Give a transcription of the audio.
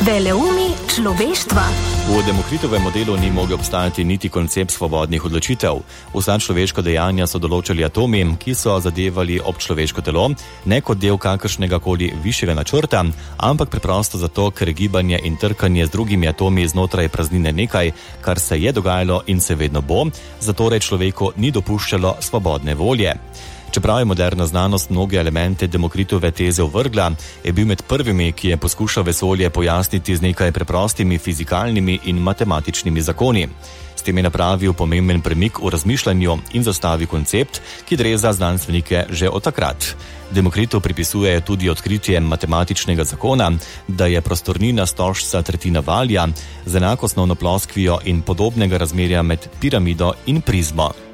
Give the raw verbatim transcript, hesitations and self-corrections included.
Veleumi človeštva. V Demokritovem modelu ni mogel obstajati niti koncept svobodnih odločitev. Vsa človeška dejanja so določali atomi, ki so zadevali občloveško telo, ne kot del kakršnega koli višjega načrta, ampak preprosto zato, ker gibanje in trkanje z drugimi atomi znotraj praznine nekaj, kar se je dogajalo in se vedno bo, zatorej človeku ni dopuščalo svobodne volje. Čeprav je moderna znanost mnoge elemente Demokritove teze ovrgla, je bil med prvimi, ki je poskušal vesolje pojasniti z nekaj preprostimi fizikalnimi in matematičnimi zakoni. S tem je napravil pomemben premik v razmišljanju in zastavil koncept, ki dreza znanstvenike že od takrat. Demokritu pripisuje tudi odkritje matematičnega zakona, da je prostornina stožca tretjina valja z enako osnovno ploskvijo in podobnega razmerja med piramido in prizmo.